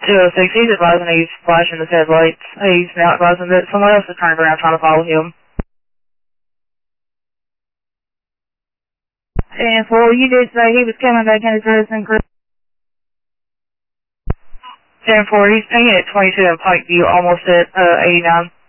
206, he's advising he's flashing his headlights. He's now advising that someone else is turning around trying to follow him. 10-4, you did say he was coming back into Dresden Creek. 10-4, he's pinging at 22 in Pikeview, almost at 89.